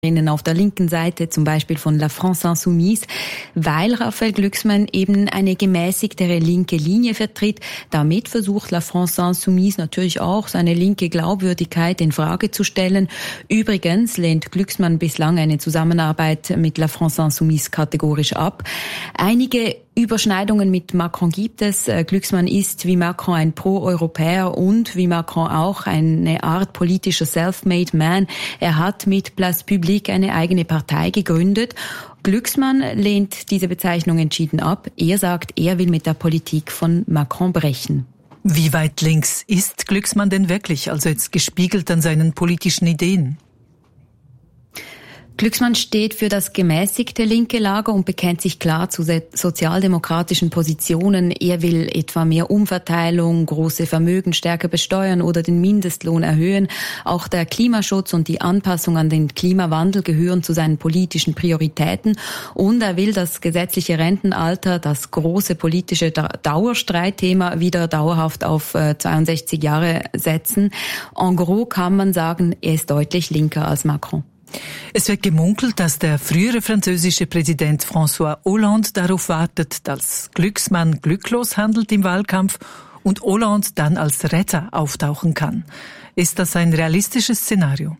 auf der linken Seite, zum Beispiel von La France Insoumise, weil Raphael Glucksmann eben eine gemäßigtere linke Linie vertritt. Damit versucht La France Insoumise natürlich auch, seine linke Glaubwürdigkeit in Frage zu stellen. Übrigens lehnt Glucksmann bislang eine Zusammenarbeit mit La France Insoumise kategorisch ab. Einige Überschneidungen mit Macron gibt es. Glucksmann ist wie Macron ein Pro-Europäer und wie Macron auch eine Art politischer Self-Made Man. Er hat mit Place Publique eine eigene Partei gegründet. Glucksmann lehnt diese Bezeichnung entschieden ab. Er sagt, er will mit der Politik von Macron brechen. Wie weit links ist Glucksmann denn wirklich, also jetzt gespiegelt an seinen politischen Ideen? Glucksmann steht für das gemäßigte linke Lager und bekennt sich klar zu sozialdemokratischen Positionen. Er will etwa mehr Umverteilung, große Vermögen stärker besteuern oder den Mindestlohn erhöhen. Auch der Klimaschutz und die Anpassung an den Klimawandel gehören zu seinen politischen Prioritäten. Und er will das gesetzliche Rentenalter, das große politische Dauerstreitthema, wieder dauerhaft auf 62 Jahre setzen. En gros kann man sagen, er ist deutlich linker als Macron. Es wird gemunkelt, dass der frühere französische Präsident François Hollande darauf wartet, dass Glucksmann glücklos handelt im Wahlkampf und Hollande dann als Retter auftauchen kann. Ist das ein realistisches Szenario?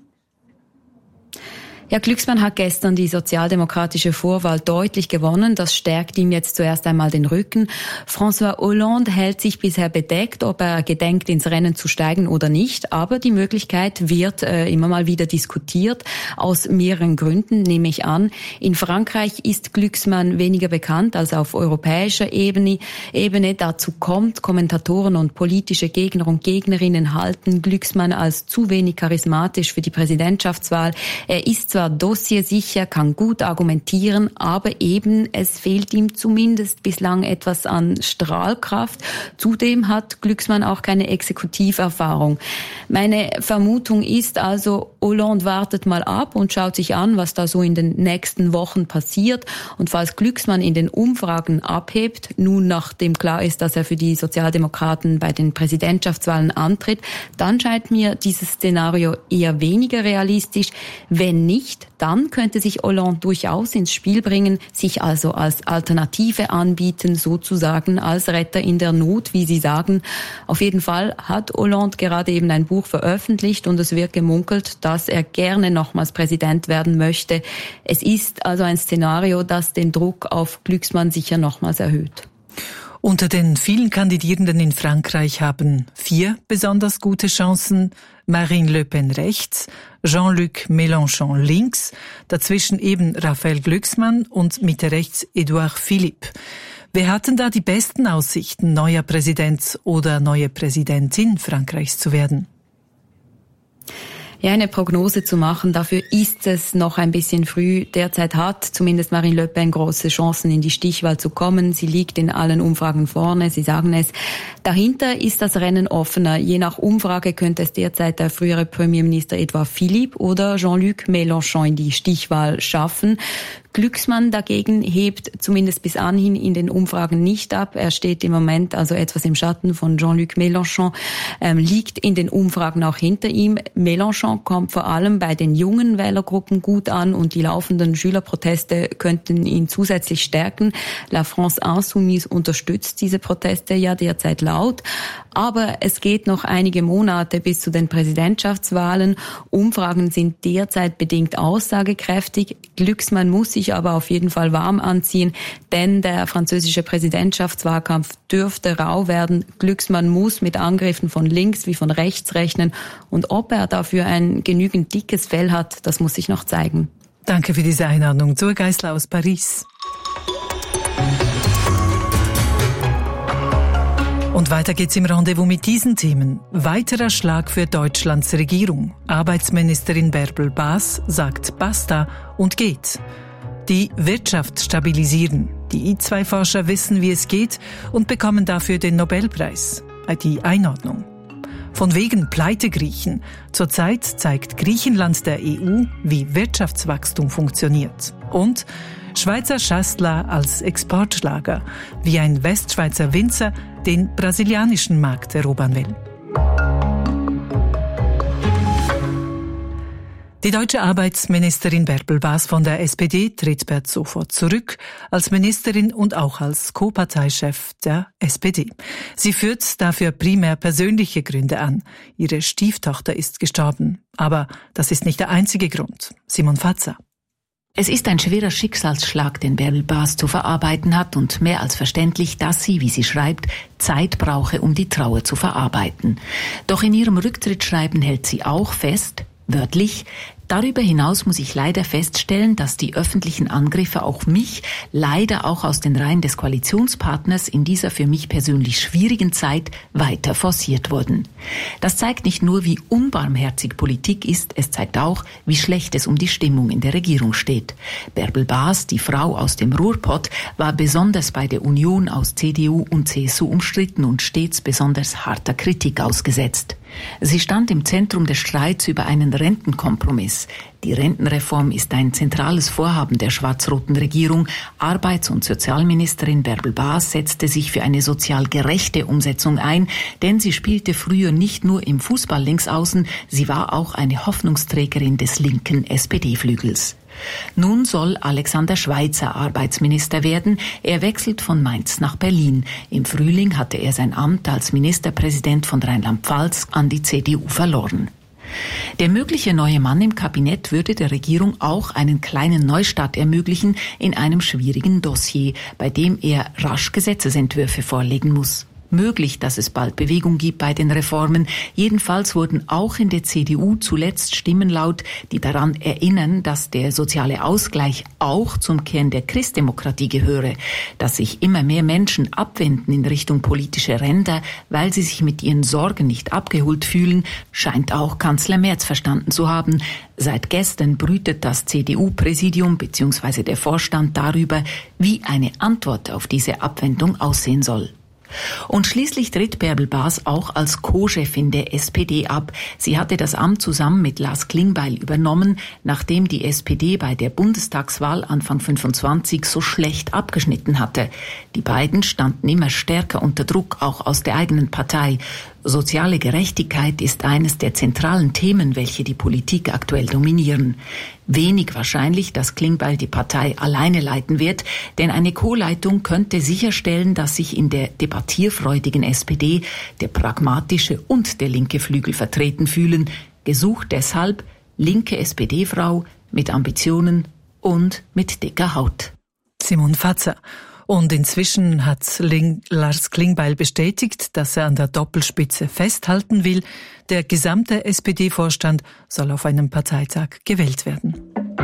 Ja, Glucksmann hat gestern die sozialdemokratische Vorwahl deutlich gewonnen. Das stärkt ihm jetzt zuerst einmal den Rücken. François Hollande hält sich bisher bedeckt, ob er gedenkt, ins Rennen zu steigen oder nicht. Aber die Möglichkeit wird immer mal wieder diskutiert. Aus mehreren Gründen, nehme ich an. In Frankreich ist Glucksmann weniger bekannt als auf europäischer Ebene. Dazu kommt, Kommentatoren und politische Gegner und Gegnerinnen halten Glucksmann als zu wenig charismatisch für die Präsidentschaftswahl. Er ist zwar dossiersicher, kann gut argumentieren, aber eben es fehlt ihm zumindest bislang etwas an Strahlkraft. Zudem hat Glucksmann auch keine Exekutiverfahrung. Meine Vermutung ist also, Hollande wartet mal ab und schaut sich an, was da so in den nächsten Wochen passiert. Und falls Glucksmann in den Umfragen abhebt, nun nachdem klar ist, dass er für die Sozialdemokraten bei den Präsidentschaftswahlen antritt, dann scheint mir dieses Szenario eher weniger realistisch. Wenn nicht, dann könnte sich Hollande durchaus ins Spiel bringen, sich also als Alternative anbieten, sozusagen als Retter in der Not, wie Sie sagen. Auf jeden Fall hat Hollande gerade eben ein Buch veröffentlicht und es wird gemunkelt, dass er gerne nochmals Präsident werden möchte. Es ist also ein Szenario, das den Druck auf Glucksmann sicher nochmals erhöht. Unter den vielen Kandidierenden in Frankreich haben 4 besonders gute Chancen. Marine Le Pen rechts, Jean-Luc Mélenchon links, dazwischen eben Raphael Glucksmann und Mitte rechts Edouard Philippe. Wer hat denn da die besten Aussichten, neuer Präsident oder neue Präsidentin Frankreichs zu werden? Ja, eine Prognose zu machen, dafür ist es noch ein bisschen früh. Derzeit hat zumindest Marine Le Pen große Chancen, in die Stichwahl zu kommen. Sie liegt in allen Umfragen vorne, Sie sagen es. Dahinter ist das Rennen offener. Je nach Umfrage könnte es derzeit der frühere Premierminister Edouard Philippe oder Jean-Luc Mélenchon in die Stichwahl schaffen. Glucksmann dagegen hebt zumindest bis anhin in den Umfragen nicht ab. Er steht im Moment also etwas im Schatten von Jean-Luc Mélenchon, liegt in den Umfragen auch hinter ihm. Mélenchon kommt vor allem bei den jungen Wählergruppen gut an und die laufenden Schülerproteste könnten ihn zusätzlich stärken. La France Insoumise unterstützt diese Proteste ja derzeit laut. Aber es geht noch einige Monate bis zu den Präsidentschaftswahlen. Umfragen sind derzeit bedingt aussagekräftig. Glucksmann muss sich aber auf jeden Fall warm anziehen, denn der französische Präsidentschaftswahlkampf dürfte rau werden. Glucksmann muss mit Angriffen von links wie von rechts rechnen. Und ob er dafür ein genügend dickes Fell hat, das muss sich noch zeigen. Danke für diese Einladung. Zoe Geisler aus Paris. Und weiter geht's im Rendezvous mit diesen Themen. Weiterer Schlag für Deutschlands Regierung. Arbeitsministerin Bärbel Baas sagt Basta und geht. Die Wirtschaft stabilisieren. Die I2-Forscher wissen, wie es geht und bekommen dafür den Nobelpreis. Die Einordnung. Von wegen Pleitegriechen. Zurzeit zeigt Griechenland der EU, wie Wirtschaftswachstum funktioniert. Und Schweizer Schassler als Exportschlager, wie ein Westschweizer Winzer den brasilianischen Markt erobern will. Die deutsche Arbeitsministerin Bärbel Bas von der SPD tritt per sofort zurück als Ministerin und auch als Co-Parteichef der SPD. Sie führt dafür primär persönliche Gründe an. Ihre Stieftochter ist gestorben. Aber das ist nicht der einzige Grund. Simon Fatzer. Es ist ein schwerer Schicksalsschlag, den Bärbel Bas zu verarbeiten hat und mehr als verständlich, dass sie, wie sie schreibt, Zeit brauche, um die Trauer zu verarbeiten. Doch in ihrem Rücktrittsschreiben hält sie auch fest, wörtlich: Darüber hinaus muss ich leider feststellen, dass die öffentlichen Angriffe auf mich leider auch aus den Reihen des Koalitionspartners in dieser für mich persönlich schwierigen Zeit weiter forciert wurden. Das zeigt nicht nur, wie unbarmherzig Politik ist, es zeigt auch, wie schlecht es um die Stimmung in der Regierung steht. Bärbel Bas, die Frau aus dem Ruhrpott, war besonders bei der Union aus CDU und CSU umstritten und stets besonders harter Kritik ausgesetzt. Sie stand im Zentrum des Streits über einen Rentenkompromiss. Die Rentenreform ist ein zentrales Vorhaben der schwarz-roten Regierung. Arbeits- und Sozialministerin Bärbel Bas setzte sich für eine sozial gerechte Umsetzung ein, denn sie spielte früher nicht nur im Fußball linksaußen, sie war auch eine Hoffnungsträgerin des linken SPD-Flügels. Nun soll Alexander Schweitzer Arbeitsminister werden. Er wechselt von Mainz nach Berlin. Im Frühling hatte er sein Amt als Ministerpräsident von Rheinland-Pfalz an die CDU verloren. Der mögliche neue Mann im Kabinett würde der Regierung auch einen kleinen Neustart ermöglichen in einem schwierigen Dossier, bei dem er rasch Gesetzesentwürfe vorlegen muss. Möglich, dass es bald Bewegung gibt bei den Reformen. Jedenfalls wurden auch in der CDU zuletzt Stimmen laut, die daran erinnern, dass der soziale Ausgleich auch zum Kern der Christdemokratie gehöre, dass sich immer mehr Menschen abwenden in Richtung politische Ränder, weil sie sich mit ihren Sorgen nicht abgeholt fühlen, scheint auch Kanzler Merz verstanden zu haben. Seit gestern brütet das CDU-Präsidium bzw. der Vorstand darüber, wie eine Antwort auf diese Abwendung aussehen soll. Und schließlich tritt Bärbel Bas auch als Co-Chefin der SPD ab. Sie hatte das Amt zusammen mit Lars Klingbeil übernommen, nachdem die SPD bei der Bundestagswahl Anfang 25 so schlecht abgeschnitten hatte. Die beiden standen immer stärker unter Druck, auch aus der eigenen Partei. Soziale Gerechtigkeit ist eines der zentralen Themen, welche die Politik aktuell dominieren. Wenig wahrscheinlich, dass Klingbeil die Partei alleine leiten wird, denn eine Co-Leitung könnte sicherstellen, dass sich in der debattierfreudigen SPD der pragmatische und der linke Flügel vertreten fühlen. Gesucht deshalb linke SPD-Frau mit Ambitionen und mit dicker Haut. Simon Fatzer. Und inzwischen hat Lars Klingbeil bestätigt, dass er an der Doppelspitze festhalten will. Der gesamte SPD-Vorstand soll auf einem Parteitag gewählt werden.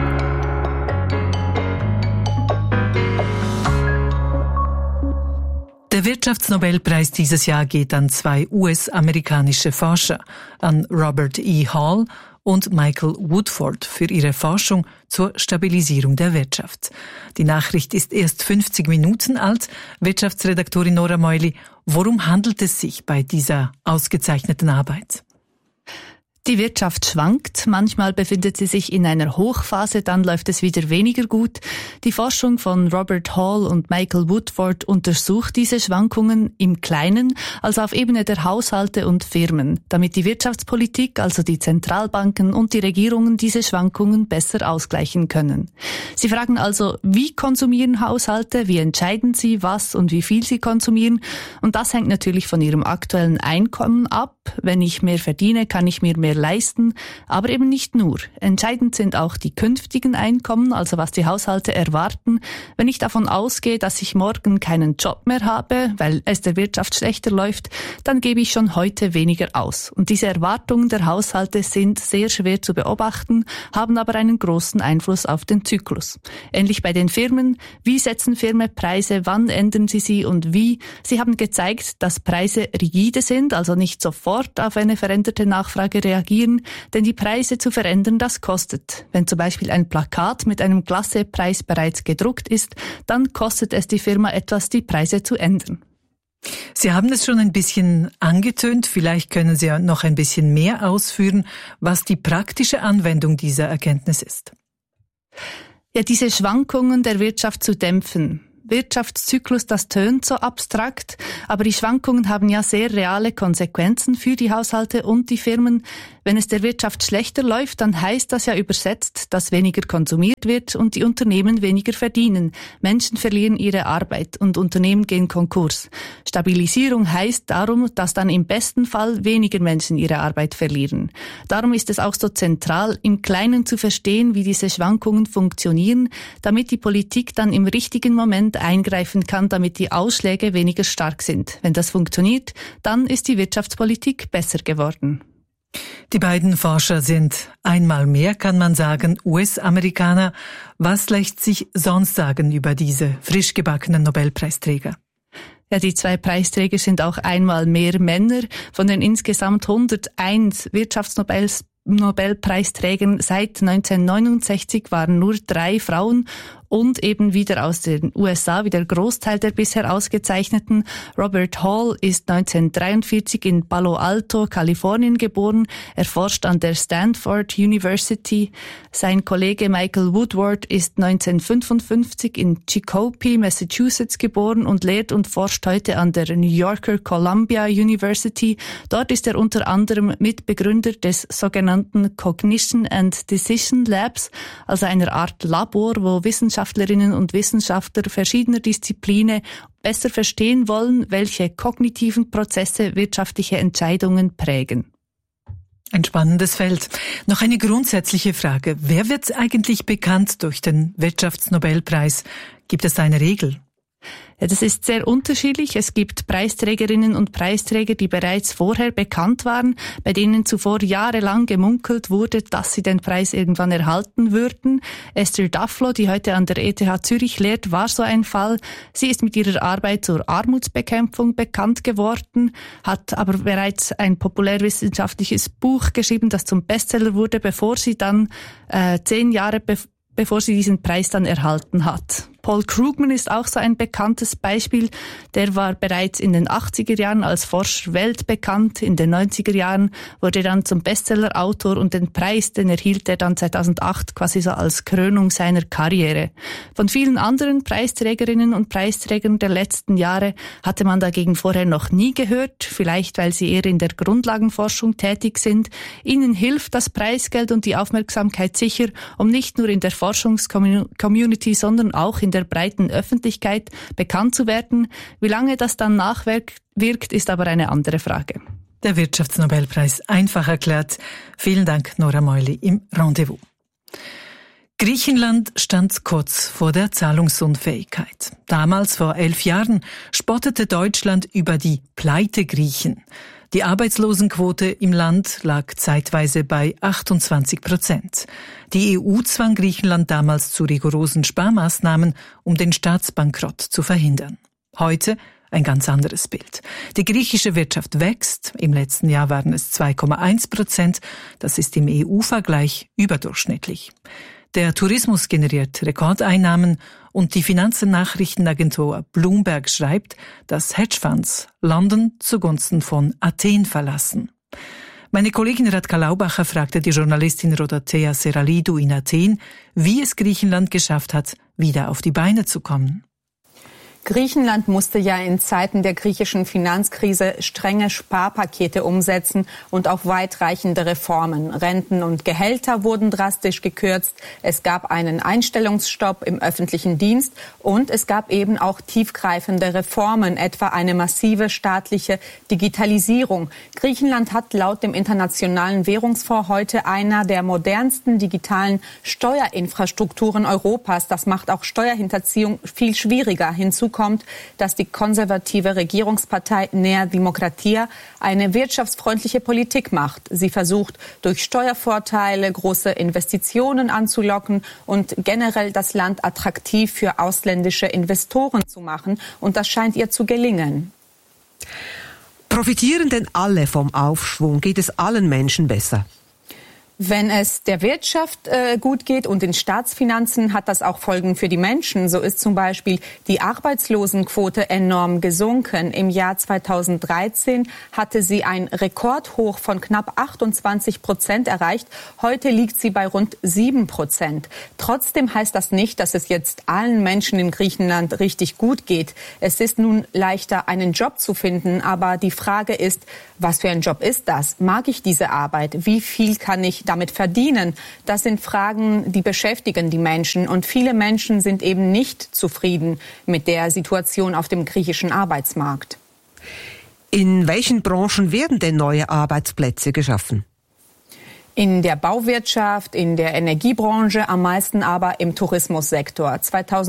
Der Wirtschaftsnobelpreis dieses Jahr geht an 2 US-amerikanische Forscher, an Robert E. Hall und Michael Woodford für ihre Forschung zur Stabilisierung der Wirtschaft. Die Nachricht ist erst 50 Minuten alt. Wirtschaftsredaktorin Nora Meuli, worum handelt es sich bei dieser ausgezeichneten Arbeit? Die Wirtschaft schwankt, manchmal befindet sie sich in einer Hochphase, dann läuft es wieder weniger gut. Die Forschung von Robert Hall und Michael Woodford untersucht diese Schwankungen im Kleinen, also auf Ebene der Haushalte und Firmen, damit die Wirtschaftspolitik, also die Zentralbanken und die Regierungen diese Schwankungen besser ausgleichen können. Sie fragen also, wie konsumieren Haushalte, wie entscheiden sie, was und wie viel sie konsumieren, und das hängt natürlich von ihrem aktuellen Einkommen ab. Wenn ich mehr verdiene, kann ich mir mehr leisten, aber eben nicht nur. Entscheidend sind auch die künftigen Einkommen, also was die Haushalte erwarten. Wenn ich davon ausgehe, dass ich morgen keinen Job mehr habe, weil es der Wirtschaft schlechter läuft, dann gebe ich schon heute weniger aus. Und diese Erwartungen der Haushalte sind sehr schwer zu beobachten, haben aber einen großen Einfluss auf den Zyklus. Ähnlich bei den Firmen. Wie setzen Firmen Preise, wann ändern sie und wie? Sie haben gezeigt, dass Preise rigide sind, also nicht sofort auf eine veränderte Nachfrage reagieren, denn die Preise zu verändern, das kostet. Wenn zum Beispiel ein Plakat mit einem Klassepreis bereits gedruckt ist, dann kostet es die Firma etwas, die Preise zu ändern. Sie haben es schon ein bisschen angetönt, vielleicht können Sie ja noch ein bisschen mehr ausführen, was die praktische Anwendung dieser Erkenntnis ist. Ja, diese Schwankungen der Wirtschaft zu dämpfen. Wirtschaftszyklus, das tönt so abstrakt, aber die Schwankungen haben ja sehr reale Konsequenzen für die Haushalte und die Firmen. Wenn es der Wirtschaft schlechter läuft, dann heißt das ja übersetzt, dass weniger konsumiert wird und die Unternehmen weniger verdienen. Menschen verlieren ihre Arbeit und Unternehmen gehen Konkurs. Stabilisierung heißt darum, dass dann im besten Fall weniger Menschen ihre Arbeit verlieren. Darum ist es auch so zentral, im Kleinen zu verstehen, wie diese Schwankungen funktionieren, damit die Politik dann im richtigen Moment eingreifen kann, damit die Ausschläge weniger stark sind. Wenn das funktioniert, dann ist die Wirtschaftspolitik besser geworden. Die beiden Forscher sind einmal mehr, kann man sagen, US-Amerikaner. Was lässt sich sonst sagen über diese frisch gebackenen Nobelpreisträger? Ja, die zwei Preisträger sind auch einmal mehr Männer. Von den insgesamt 101 Wirtschaftsnobelpreisträgern seit 1969 waren nur 3 Frauen und eben wieder aus den USA, wie der Großteil der bisher Ausgezeichneten. Robert Hall ist 1943 in Palo Alto, Kalifornien geboren. Er forscht an der Stanford University. Sein Kollege Michael Woodward ist 1955 in Chicopee, Massachusetts geboren und lehrt und forscht heute an der New Yorker Columbia University. Dort ist er unter anderem Mitbegründer des sogenannten Cognition and Decision Labs, also einer Art Labor, wo Wissenschaftlerinnen und Wissenschaftler verschiedener Disziplinen besser verstehen wollen, welche kognitiven Prozesse wirtschaftliche Entscheidungen prägen. Ein spannendes Feld. Noch eine grundsätzliche Frage. Wer wird eigentlich bekannt durch den Wirtschaftsnobelpreis? Gibt es eine Regel? Ja, das ist sehr unterschiedlich. Es gibt Preisträgerinnen und Preisträger, die bereits vorher bekannt waren, bei denen zuvor jahrelang gemunkelt wurde, dass sie den Preis irgendwann erhalten würden. Esther Duflo, die heute an der ETH Zürich lehrt, war so ein Fall. Sie ist mit ihrer Arbeit zur Armutsbekämpfung bekannt geworden, hat aber bereits ein populärwissenschaftliches Buch geschrieben, das zum Bestseller wurde, bevor sie dann 10 Jahre bevor sie diesen Preis dann erhalten hat. Paul Krugman ist auch so ein bekanntes Beispiel. Der war bereits in den 80er Jahren als Forscher weltbekannt. In den 90er Jahren wurde er dann zum Bestsellerautor und den Preis, den erhielt er dann 2008 quasi so als Krönung seiner Karriere. Von vielen anderen Preisträgerinnen und Preisträgern der letzten Jahre hatte man dagegen vorher noch nie gehört, vielleicht weil sie eher in der Grundlagenforschung tätig sind. Ihnen hilft das Preisgeld und die Aufmerksamkeit sicher, um nicht nur in der Forschungscommunity, sondern auch in der breiten Öffentlichkeit bekannt zu werden. Wie lange das dann nachwirkt, ist aber eine andere Frage. Der Wirtschaftsnobelpreis einfach erklärt. Vielen Dank, Nora Meuli im Rendezvous. Griechenland stand kurz vor der Zahlungsunfähigkeit. Damals, vor 11 Jahren, spottete Deutschland über die Pleite-Griechen. Die Arbeitslosenquote im Land lag zeitweise bei 28%. Die EU zwang Griechenland damals zu rigorosen Sparmaßnahmen, um den Staatsbankrott zu verhindern. Heute ein ganz anderes Bild. Die griechische Wirtschaft wächst. Im letzten Jahr waren es 2,1%. Das ist im EU-Vergleich überdurchschnittlich. Der Tourismus generiert Rekordeinnahmen und die Finanznachrichtenagentur Bloomberg schreibt, dass Hedgefonds London zugunsten von Athen verlassen. Meine Kollegin Radka Laubacher fragte die Journalistin Rodatea Seralidou in Athen, wie es Griechenland geschafft hat, wieder auf die Beine zu kommen. Griechenland musste ja in Zeiten der griechischen Finanzkrise strenge Sparpakete umsetzen und auch weitreichende Reformen. Renten und Gehälter wurden drastisch gekürzt. Es gab einen Einstellungsstopp im öffentlichen Dienst und es gab eben auch tiefgreifende Reformen, etwa eine massive staatliche Digitalisierung. Griechenland hat laut dem Internationalen Währungsfonds heute einer der modernsten digitalen Steuerinfrastrukturen Europas. Das macht auch Steuerhinterziehung viel schwieriger. Hinzu kommt, dass die konservative Regierungspartei Nea Dimokratia eine wirtschaftsfreundliche Politik macht. Sie versucht, durch Steuervorteile große Investitionen anzulocken und generell das Land attraktiv für ausländische Investoren zu machen. Und das scheint ihr zu gelingen. Profitieren denn alle vom Aufschwung? Geht es allen Menschen besser? Wenn es der Wirtschaft gut geht und den Staatsfinanzen, hat das auch Folgen für die Menschen. So ist zum Beispiel die Arbeitslosenquote enorm gesunken. Im Jahr 2013 hatte sie ein Rekordhoch von knapp 28% erreicht. Heute liegt sie bei rund 7%. Trotzdem heißt das nicht, dass es jetzt allen Menschen in Griechenland richtig gut geht. Es ist nun leichter, einen Job zu finden. Aber die Frage ist, was für ein Job ist das? Mag ich diese Arbeit? Wie viel kann ich damit verdienen? Das sind Fragen, die beschäftigen die Menschen. Und viele Menschen sind eben nicht zufrieden mit der Situation auf dem griechischen Arbeitsmarkt. In welchen Branchen werden denn neue Arbeitsplätze geschaffen? In der Bauwirtschaft, in der Energiebranche, am meisten aber im Tourismussektor.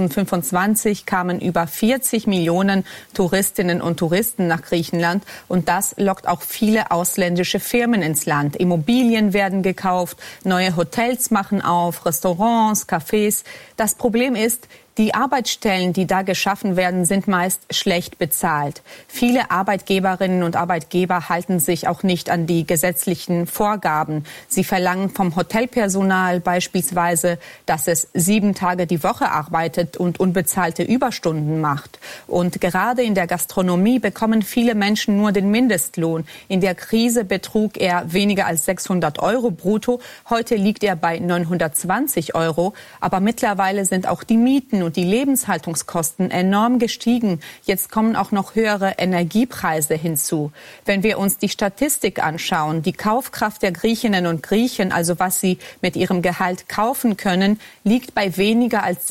2025 kamen über 40 Millionen Touristinnen und Touristen nach Griechenland und das lockt auch viele ausländische Firmen ins Land. Immobilien werden gekauft, neue Hotels machen auf, Restaurants, Cafés. Das Problem ist, die Arbeitsstellen, die da geschaffen werden, sind meist schlecht bezahlt. Viele Arbeitgeberinnen und Arbeitgeber halten sich auch nicht an die gesetzlichen Vorgaben. Sie verlangen vom Hotelpersonal beispielsweise, dass es 7 Tage die Woche arbeitet und unbezahlte Überstunden macht. Und gerade in der Gastronomie bekommen viele Menschen nur den Mindestlohn. In der Krise betrug er weniger als 600 € brutto. Heute liegt er bei 920 €. Aber mittlerweile sind auch die Mieten und die Lebenshaltungskosten enorm gestiegen. Jetzt kommen auch noch höhere Energiepreise hinzu. Wenn wir uns die Statistik anschauen, die Kaufkraft der Griechinnen und Griechen, also was sie mit ihrem Gehalt kaufen können, liegt bei weniger als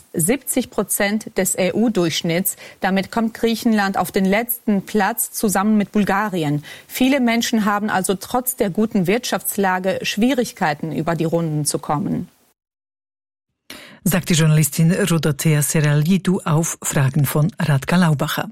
70% des EU-Durchschnitts. Damit kommt Griechenland auf den letzten Platz zusammen mit Bulgarien. Viele Menschen haben also trotz der guten Wirtschaftslage Schwierigkeiten, über die Runden zu kommen. Sagt die Journalistin Rodothea Seraliidou auf Fragen von Radka Laubacher.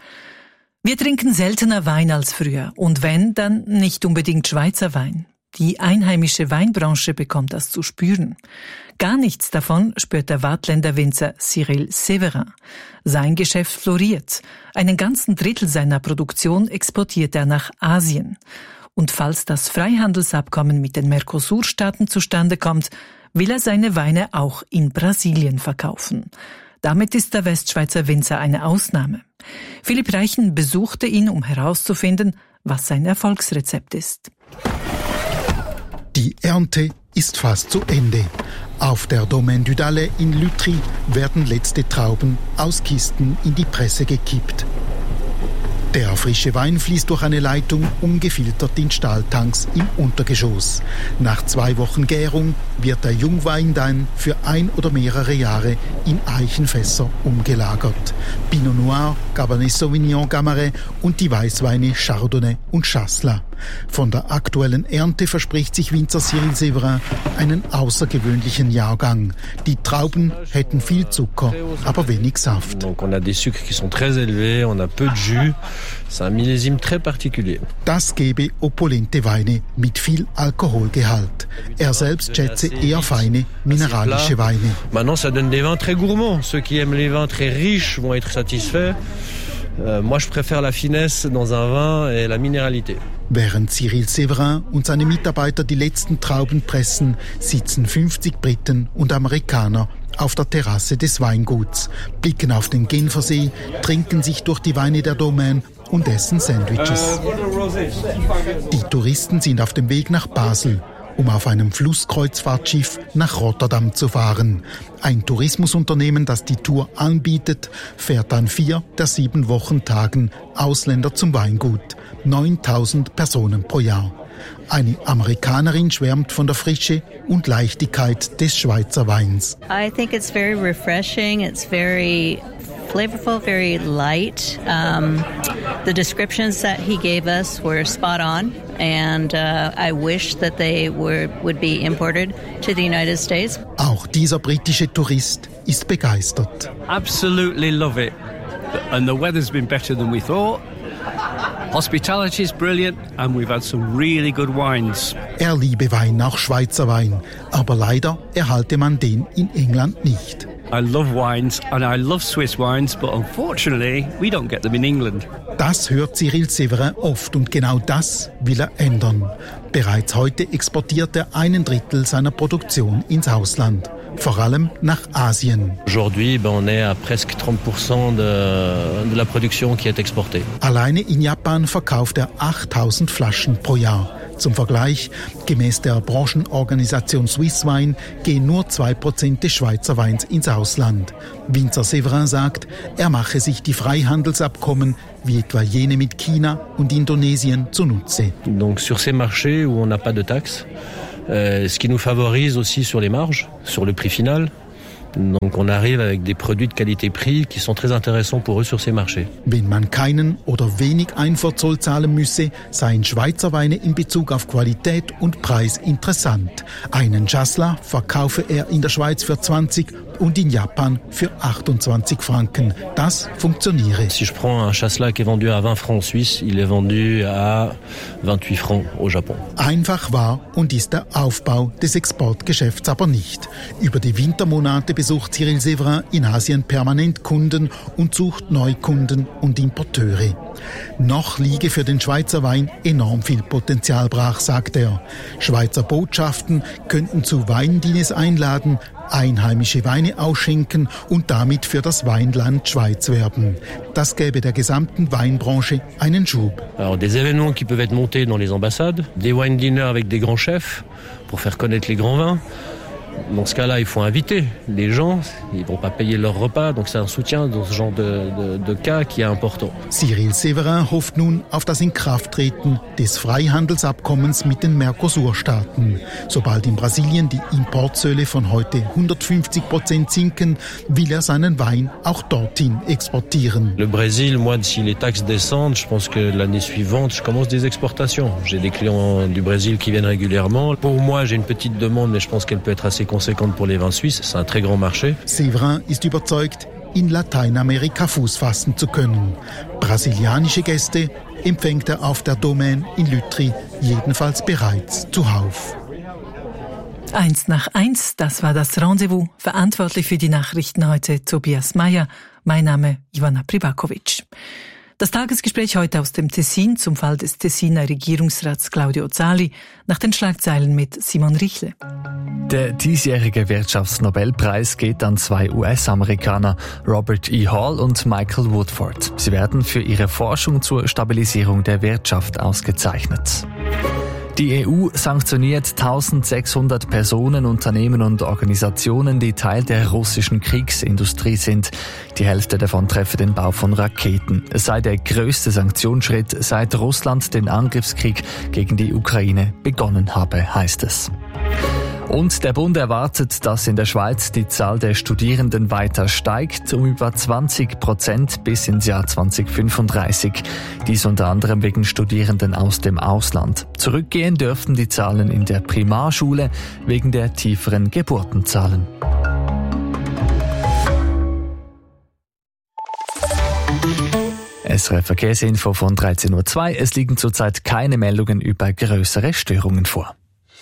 Wir trinken seltener Wein als früher und wenn, dann nicht unbedingt Schweizer Wein. Die einheimische Weinbranche bekommt das zu spüren. Gar nichts davon spürt der Waadtländer Winzer Cyril Severin. Sein Geschäft floriert. Einen ganzen Drittel seiner Produktion exportiert er nach Asien. Und falls das Freihandelsabkommen mit den Mercosur-Staaten zustande kommt, will er seine Weine auch in Brasilien verkaufen. Damit ist der Westschweizer Winzer eine Ausnahme. Philipp Reichen besuchte ihn, um herauszufinden, was sein Erfolgsrezept ist. Die Ernte ist fast zu Ende. Auf der Domaine du Dalet in Lutry werden letzte Trauben aus Kisten in die Presse gekippt. Der frische Wein fließt durch eine Leitung ungefiltert in Stahltanks im Untergeschoss. Nach 2 Wochen Gärung wird der Jungwein dann für 1 oder mehrere Jahre in Eichenfässer umgelagert. Pinot Noir, Cabernet Sauvignon, Gamay und die Weißweine Chardonnay und Chasselas. Von der aktuellen Ernte verspricht sich Winzer Cyril Severin einen außergewöhnlichen Jahrgang. Die Trauben hätten viel Zucker, aber wenig Saft. Donc on a des sucres qui sont très élevés, on a peu de jus. C'est un millésime très particulier. Das gebe opulente Weine mit viel Alkoholgehalt. Er selbst schätze eher feine, mineralische Weine. Maintenant, ça donne des vins très gourmands. Ceux qui aiment les vins très riches vont être satisfaits. Moi, je préfère la finesse dans un vin et la minéralité. Während Cyril Severin und seine Mitarbeiter die letzten Trauben pressen, sitzen 50 Briten und Amerikaner auf der Terrasse des Weinguts, blicken auf den Genfersee, trinken sich durch die Weine der Domaine und essen Sandwiches. Die Touristen sind auf dem Weg nach Basel, um auf einem Flusskreuzfahrtschiff nach Rotterdam zu fahren. Ein Tourismusunternehmen, das die Tour anbietet, fährt an 4 der 7 Wochentagen Ausländer zum Weingut. 9000 Personen pro Jahr. Eine Amerikanerin schwärmt von der Frische und Leichtigkeit des Schweizer Weins. I think it's very refreshing. It's very flavorful, very light. The descriptions that he gave us were spot on, and I wish that they would be imported to the United States. Auch dieser britische Tourist ist begeistert. Absolutely love it. And the weather's been better than we thought. Hospitality is brilliant and we've had some really good wines. Er liebe Wein, auch Schweizer Wein, aber leider erhalte man den in England nicht. I love wines and I love Swiss wines, but unfortunately we don't get them in England. Das hört Cyril Severin oft und genau das will er ändern. Bereits heute exportiert er 1/3 seiner Produktion ins Ausland, vor allem nach Asien. Aujourd'hui, on est à presque 30% de la production qui est exportée. Alleine in Japan verkauft er 8000 Flaschen pro Jahr. Zum Vergleich, gemäß der Branchenorganisation Swiss Wine gehen nur 2% des Schweizer Weins ins Ausland. Winzer Severin sagt, er mache sich die Freihandelsabkommen wie etwa jene mit China und Indonesien zunutze. Donc sur ces marchés où on n'a pas de taxes, ce qui nous favorise aussi sur les marges, sur le prix final. Donc on arrive avec des produits de qualité-prix qui sont très intéressants pour eux sur ces marchés. Wenn man keinen oder wenig Einfuhrzoll zahlen müsse, seien Schweizer Weine in Bezug auf Qualität und Preis interessant. Einen Chasselas verkaufe er in der Schweiz für 20 und in Japan für 28 Franken. Das funktioniere. Si je prends un Chasselas qui est vendu à 20 francs en Suisse, il est vendu à 28 francs au Japon. Einfach war und ist der Aufbau des Exportgeschäfts aber nicht. Über die Wintermonate besucht Cyril Severin in Asien permanent Kunden und sucht Neukunden und Importeure. Noch liege für den Schweizer Wein enorm viel Potenzial brach, sagt er. Schweizer Botschaften könnten zu Weindines einladen, einheimische Weine ausschenken und damit für das Weinland Schweiz werben. Das gäbe der gesamten Weinbranche einen Schub. Alors des événements qui peuvent être montés dans les ambassades, des wine dinners avec des grands chefs pour faire connaître les grands vins. Dans ce cas-là, il faut inviter les gens, ils vont pas payer leur repas, donc c'est un soutien dans ce genre de cas qui est important. Cyril Severin hofft nun auf das Inkrafttreten des Freihandelsabkommens mit den Mercosur-Staaten. Sobald in Brasilien die Importzölle von heute 150% sinken, will er seinen Wein auch dorthin exportieren. Le Brésil, moi, si les taxes descendent, je pense que l'année suivante, je commence des exportations. J'ai des clients du Brésil qui viennent régulièrement. Pour moi, j'ai une petite demande, mais je pense qu'elle peut être assez conséquente pour les vins suisses. C'est un très grand marché. Severin ist überzeugt, in Lateinamerika Fuß fassen zu können. Brasilianische Gäste empfängt er auf der Domaine in Lütry jedenfalls bereits zuhauf. 1:1, das war das Rendezvous. Verantwortlich für die Nachrichten heute Tobias Meyer. Mein Name Ivana Pribakovic. Das Tagesgespräch heute aus dem Tessin zum Fall des Tessiner Regierungsrats Claudio Zali nach den Schlagzeilen mit Simon Richle. Der diesjährige Wirtschaftsnobelpreis geht an 2 US-Amerikaner, Robert E. Hall und Michael Woodford. Sie werden für ihre Forschung zur Stabilisierung der Wirtschaft ausgezeichnet. Die EU sanktioniert 1600 Personen, Unternehmen und Organisationen, die Teil der russischen Kriegsindustrie sind. Die Hälfte davon treffe den Bau von Raketen. Es sei der größte Sanktionsschritt, seit Russland den Angriffskrieg gegen die Ukraine begonnen habe, heißt es. Und der Bund erwartet, dass in der Schweiz die Zahl der Studierenden weiter steigt, um über 20% bis ins Jahr 2035. Dies unter anderem wegen Studierenden aus dem Ausland. Zurückgehen dürften die Zahlen in der Primarschule wegen der tieferen Geburtenzahlen. SRF Verkehrsinfo von 13:02 Uhr. Es liegen zurzeit keine Meldungen über größere Störungen vor.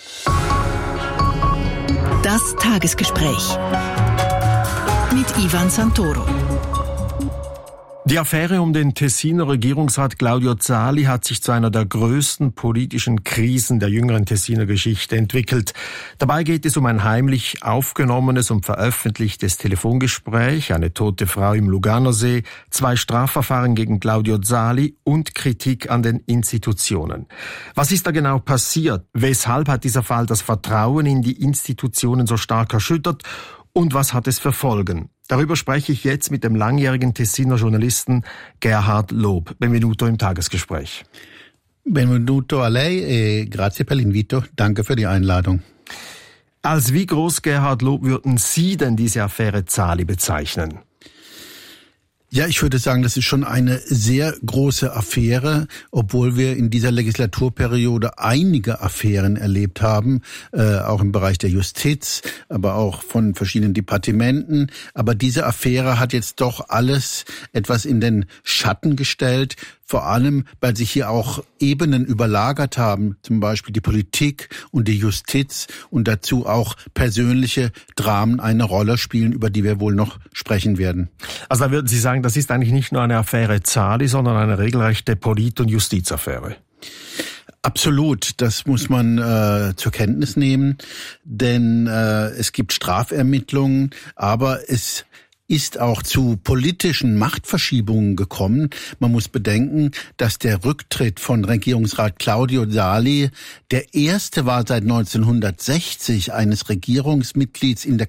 Das Tagesgespräch mit Ivan Santoro. Die Affäre um den Tessiner Regierungsrat Claudio Zali hat sich zu einer der größten politischen Krisen der jüngeren Tessiner Geschichte entwickelt. Dabei geht es um ein heimlich aufgenommenes und veröffentlichtes Telefongespräch, eine tote Frau im Luganersee, 2 Strafverfahren gegen Claudio Zali und Kritik an den Institutionen. Was ist da genau passiert? Weshalb hat dieser Fall das Vertrauen in die Institutionen so stark erschüttert? Und was hat es für Folgen? Darüber spreche ich jetzt mit dem langjährigen Tessiner Journalisten Gerhard Lob. Benvenuto im Tagesgespräch. Benvenuto a lei e grazie per l'invito. Danke für die Einladung. Als wie groß, Gerhard Lob, würden Sie denn diese Affäre Zali bezeichnen? Ja, ich würde sagen, das ist schon eine sehr große Affäre, obwohl wir in dieser Legislaturperiode einige Affären erlebt haben, auch im Bereich der Justiz, aber auch von verschiedenen Departementen. Aber diese Affäre hat jetzt doch alles etwas in den Schatten gestellt, vor allem, weil sich hier auch Ebenen überlagert haben, zum Beispiel die Politik und die Justiz und dazu auch persönliche Dramen eine Rolle spielen, über die wir wohl noch sprechen werden. Also da würden Sie sagen, das ist eigentlich nicht nur eine Affäre Zali, sondern eine regelrechte Polit- und Justizaffäre. Absolut, das muss man zur Kenntnis nehmen, denn es gibt Strafermittlungen, aber es ist auch zu politischen Machtverschiebungen gekommen. Man muss bedenken, dass der Rücktritt von Regierungsrat Claudio Zali der erste war seit 1960 eines Regierungsmitglieds in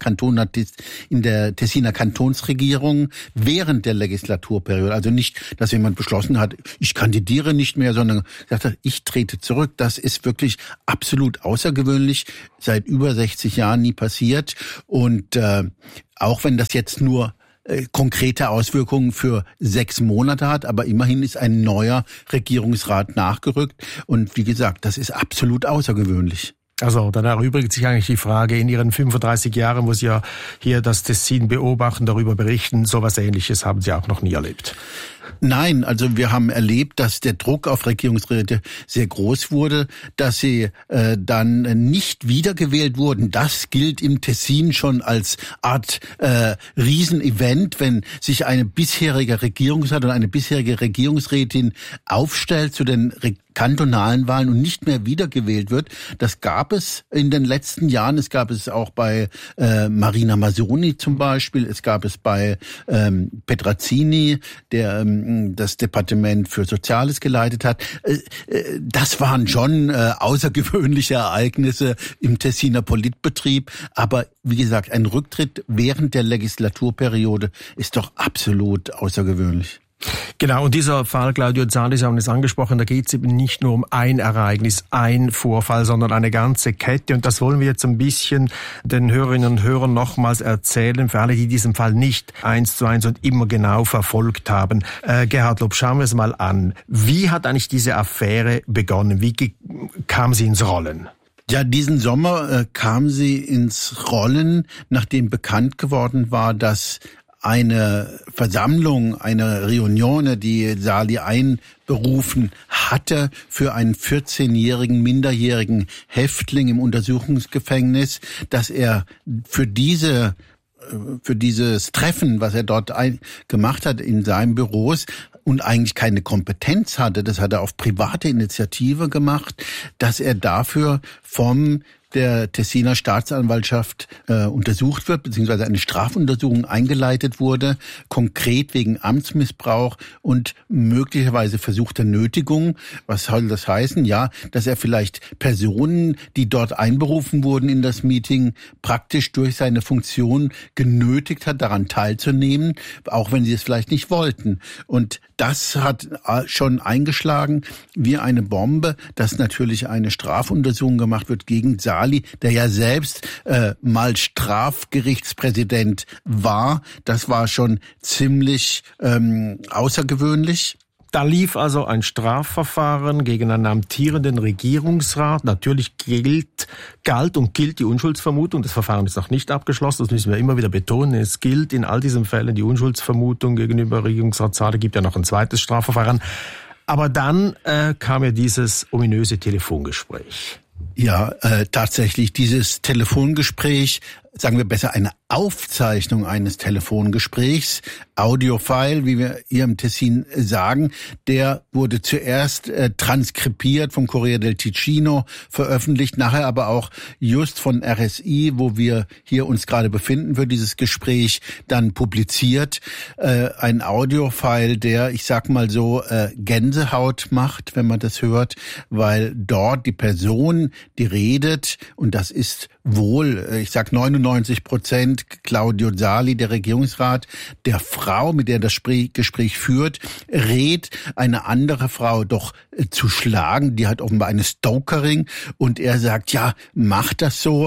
der Tessiner Kantonsregierung während der Legislaturperiode. Also nicht, dass jemand beschlossen hat, ich kandidiere nicht mehr, sondern gesagt hat, ich trete zurück. Das ist wirklich absolut außergewöhnlich, seit über 60 Jahren nie passiert. Und auch wenn das jetzt nur konkrete Auswirkungen für 6 Monate hat, aber immerhin ist ein neuer Regierungsrat nachgerückt. Und wie gesagt, das ist absolut außergewöhnlich. Also dann erübrigt sich eigentlich die Frage, in Ihren 35 Jahren, wo Sie ja hier das Tessin beobachten, darüber berichten, sowas Ähnliches haben Sie auch noch nie erlebt. Nein, also wir haben erlebt, dass der Druck auf Regierungsräte sehr groß wurde, dass sie dann nicht wiedergewählt wurden. Das gilt im Tessin schon als Art Riesenevent, wenn sich eine bisherige Regierungsrat oder eine bisherige Regierungsrätin aufstellt zu den kantonalen Wahlen und nicht mehr wiedergewählt wird. Das gab es in den letzten Jahren. Es gab es auch bei Marina Mazzoni zum Beispiel. Es gab es bei Petrazzini, der das Departement für Soziales geleitet hat. Das waren schon außergewöhnliche Ereignisse im Tessiner Politbetrieb. Aber wie gesagt, ein Rücktritt während der Legislaturperiode ist doch absolut außergewöhnlich. Genau, und dieser Fall Claudio Zali, Sie haben es angesprochen, da geht es eben nicht nur um ein Ereignis, ein Vorfall, sondern eine ganze Kette. Und das wollen wir jetzt ein bisschen den Hörerinnen und Hörern nochmals erzählen, für alle, die diesen Fall nicht 1:1 und immer genau verfolgt haben. Gerhard Lob, schauen wir es mal an. Wie hat eigentlich diese Affäre begonnen? Wie kam sie ins Rollen? Ja, diesen Sommer kam sie ins Rollen, nachdem bekannt geworden war, dass eine Versammlung, eine Reunion, die Zali einberufen hatte für einen 14-jährigen minderjährigen Häftling im Untersuchungsgefängnis, dass er für dieses Treffen, was er dort gemacht hat in seinem Büros und eigentlich keine Kompetenz hatte, das hat er auf private Initiative gemacht, dass er dafür vom der Tessiner Staatsanwaltschaft untersucht wird, beziehungsweise eine Strafuntersuchung eingeleitet wurde, konkret wegen Amtsmissbrauch und möglicherweise versuchter Nötigung. Was soll das heißen? Ja, dass er vielleicht Personen, die dort einberufen wurden in das Meeting, praktisch durch seine Funktion genötigt hat, daran teilzunehmen, auch wenn sie es vielleicht nicht wollten. Und das hat schon eingeschlagen wie eine Bombe, dass natürlich eine Strafuntersuchung gemacht wird gegen Zali, der ja selbst mal Strafgerichtspräsident war. Das war schon ziemlich außergewöhnlich. Da lief also ein Strafverfahren gegen einen amtierenden Regierungsrat. Natürlich galt und gilt die Unschuldsvermutung. Das Verfahren ist noch nicht abgeschlossen, das müssen wir immer wieder betonen. Es gilt in all diesen Fällen die Unschuldsvermutung gegenüber Regierungsrat Zali. Es gibt ja noch ein zweites Strafverfahren. Aber dann kam ja dieses ominöse Telefongespräch. Ja, tatsächlich dieses Telefongespräch, sagen wir besser eine Aufzeichnung eines Telefongesprächs, Audiofile, wie wir hier im Tessin sagen, der wurde zuerst transkribiert vom Corriere del Ticino, veröffentlicht, nachher aber auch just von RSI, wo wir hier uns gerade befinden für dieses Gespräch, dann publiziert. Ein Audiofile, der, ich sag mal so, Gänsehaut macht, wenn man das hört, weil dort die Person, die redet, und das ist wohl, ich sag 99%, Claudio Zali, der Regierungsrat, der Frau, mit der das Gespräch führt, rät, eine andere Frau doch zu schlagen. Die hat offenbar eine Stalkering und er sagt, ja, mach das so,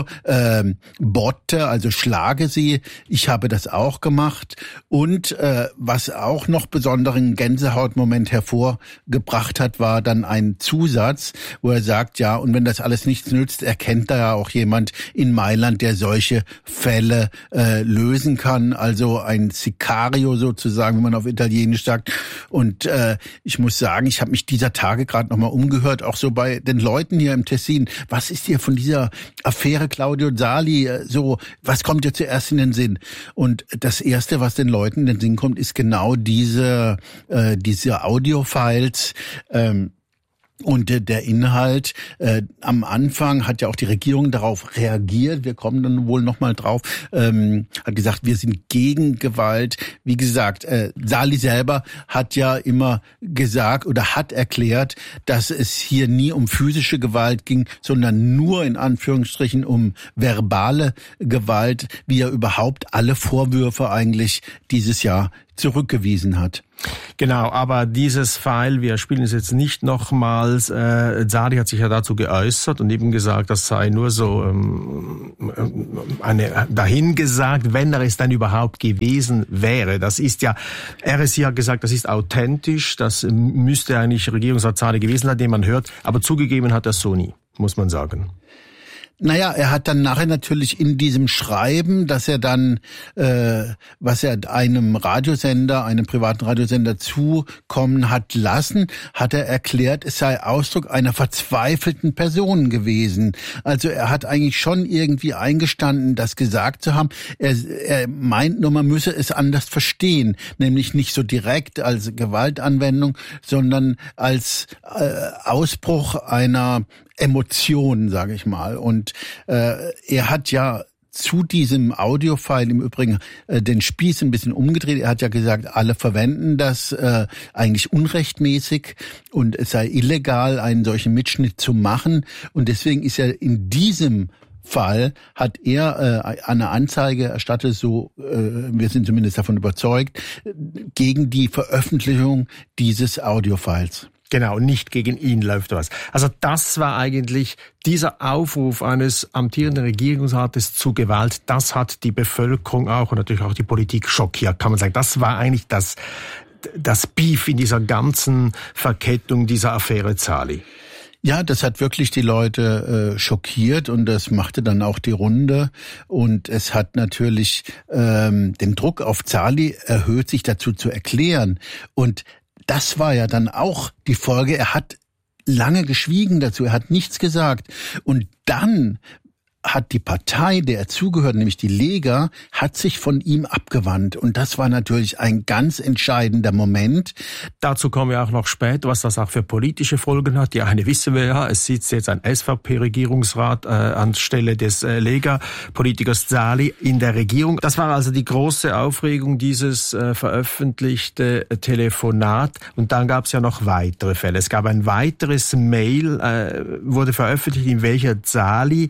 botte, also schlage sie. Ich habe das auch gemacht. Und was auch noch besonderen Gänsehautmoment hervorgebracht hat, war dann ein Zusatz, wo er sagt, ja, und wenn das alles nichts nützt, erkennt da ja auch jemand in Mailand, der solche Fälle lösen kann. Also ein Sicario sozusagen, wie man auf Italienisch sagt. Und ich muss sagen, ich habe mich dieser Tage gerade nochmal umgehört, auch so bei den Leuten hier im Tessin. Was ist dir von dieser Affäre Claudio Zali so, was kommt dir zuerst in den Sinn? Und das Erste, was den Leuten in den Sinn kommt, ist genau diese Audio-Files, und der Inhalt, am Anfang hat ja auch die Regierung darauf reagiert, wir kommen dann wohl nochmal drauf, hat gesagt, wir sind gegen Gewalt. Wie gesagt, Zali selber hat ja immer gesagt oder hat erklärt, dass es hier nie um physische Gewalt ging, sondern nur in Anführungsstrichen um verbale Gewalt, wie er überhaupt alle Vorwürfe eigentlich dieses Jahr zurückgewiesen hat. Genau, aber dieses File, wir spielen es jetzt nicht nochmals, Zali hat sich ja dazu geäußert und eben gesagt, das sei nur so dahingesagt, wenn er es dann überhaupt gewesen wäre. Das ist ja, RSI hat gesagt, das ist authentisch, das müsste eigentlich Regierungsrat Zali gewesen sein, den man hört, aber zugegeben hat er so nie, muss man sagen. Naja, er hat dann nachher natürlich in diesem Schreiben, dass er dann, was er einem privaten Radiosender zukommen hat lassen, hat er erklärt, es sei Ausdruck einer verzweifelten Person gewesen. Also er hat eigentlich schon irgendwie eingestanden, das gesagt zu haben. Er meint nur, man müsse es anders verstehen, nämlich nicht so direkt als Gewaltanwendung, sondern als Ausbruch einer Emotionen, sage ich mal. Und er hat ja zu diesem Audiofile im Übrigen den Spieß ein bisschen umgedreht. Er hat ja gesagt, alle verwenden das eigentlich unrechtmäßig und es sei illegal, einen solchen Mitschnitt zu machen. Und deswegen ist er in diesem Fall, hat er eine Anzeige erstattet, so wir sind zumindest davon überzeugt, gegen die Veröffentlichung dieses Audiofiles. Genau, nicht gegen ihn läuft was. Also das war eigentlich dieser Aufruf eines amtierenden Regierungsrates zu Gewalt, das hat die Bevölkerung auch und natürlich auch die Politik schockiert, kann man sagen. Das war eigentlich das Beef in dieser ganzen Verkettung dieser Affäre Zali. Ja, das hat wirklich die Leute schockiert und das machte dann auch die Runde und es hat natürlich den Druck auf Zali erhöht, sich dazu zu erklären und das war ja dann auch die Folge. Er hat lange geschwiegen dazu. Er hat nichts gesagt. Und dann hat die Partei, der er zugehört, nämlich die Lega, hat sich von ihm abgewandt. Und das war natürlich ein ganz entscheidender Moment. Dazu kommen wir auch noch später, was das auch für politische Folgen hat. Die eine wissen wir ja, es sitzt jetzt ein SVP-Regierungsrat anstelle des Lega-Politikers Zali in der Regierung. Das war also die große Aufregung, dieses veröffentlichte Telefonat. Und dann gab es ja noch weitere Fälle. Es gab ein weiteres Mail, wurde veröffentlicht, in welcher Zali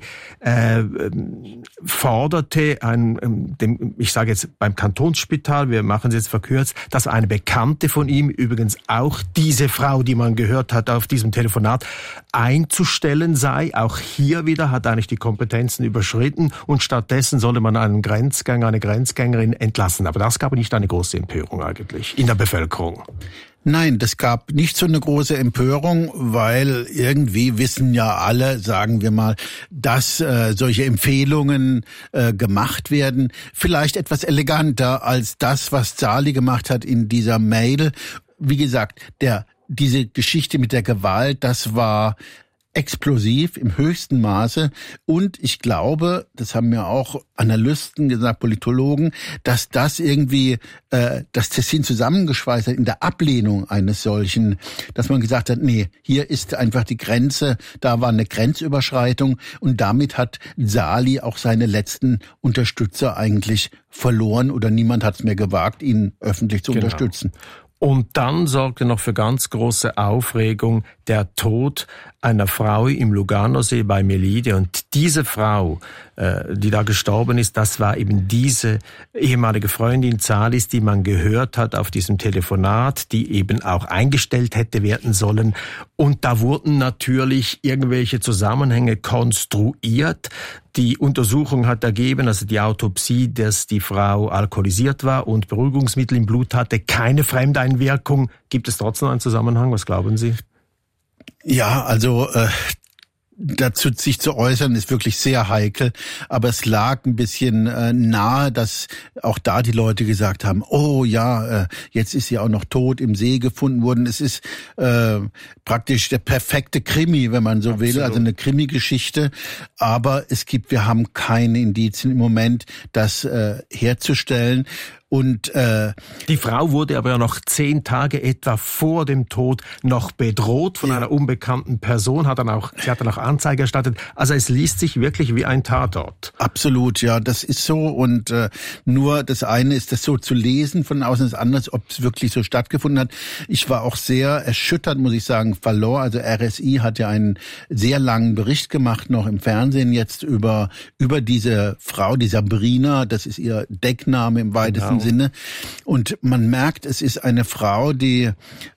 forderte ich sage jetzt beim Kantonsspital, wir machen es jetzt verkürzt, dass eine Bekannte von ihm, übrigens auch diese Frau, die man gehört hat auf diesem Telefonat, einzustellen sei. Auch hier wieder hat eigentlich die Kompetenzen überschritten und stattdessen solle man einen Grenzgänger, eine Grenzgängerin entlassen. Aber das gab nicht eine große Empörung eigentlich in der Bevölkerung. Nein, das gab nicht so eine große Empörung, weil irgendwie wissen ja alle, sagen wir mal, dass solche Empfehlungen gemacht werden. Vielleicht etwas eleganter als das, was Zali gemacht hat in dieser Mail. Wie gesagt, diese Geschichte mit der Gewalt, das war explosiv im höchsten Maße und ich glaube, das haben mir auch Analysten gesagt, Politologen, dass das irgendwie das Tessin zusammengeschweißt hat in der Ablehnung eines solchen, dass man gesagt hat, nee, hier ist einfach die Grenze, da war eine Grenzüberschreitung und damit hat Zali auch seine letzten Unterstützer eigentlich verloren oder niemand hat es mehr gewagt, ihn öffentlich zu unterstützen. Und dann sorgte noch für ganz große Aufregung der Tod einer Frau im Luganosee bei Melide. Und diese Frau, die da gestorben ist, das war eben diese ehemalige Freundin Zalis, die man gehört hat auf diesem Telefonat, die eben auch eingestellt hätte werden sollen. Und da wurden natürlich irgendwelche Zusammenhänge konstruiert. Die Untersuchung hat ergeben, also die Autopsie, dass die Frau alkoholisiert war und Beruhigungsmittel im Blut hatte, keine Fremdeinwirkung. Gibt es trotzdem einen Zusammenhang? Was glauben Sie? Ja, also dazu sich zu äußern, ist wirklich sehr heikel. Aber es lag ein bisschen nahe, dass auch da die Leute gesagt haben, oh ja, jetzt ist sie auch noch tot im See gefunden worden. Es ist praktisch der perfekte Krimi, wenn man so will, also eine Krimi-Geschichte. Aber wir haben keine Indizien im Moment, das herzustellen. Und die Frau wurde aber ja noch 10 Tage etwa vor dem Tod noch bedroht von einer unbekannten Person, sie hat dann auch Anzeige erstattet. Also es liest sich wirklich wie ein Tatort. Absolut, ja, das ist so. Und nur das eine ist, das so zu lesen von außen, das andere, ob es wirklich so stattgefunden hat. Ich war auch sehr erschüttert, muss ich sagen, verloren. Also RSI hat ja einen sehr langen Bericht gemacht, noch im Fernsehen jetzt über diese Frau, die Sabrina, das ist ihr Deckname im weitesten Sinne. Und man merkt, es ist eine Frau, die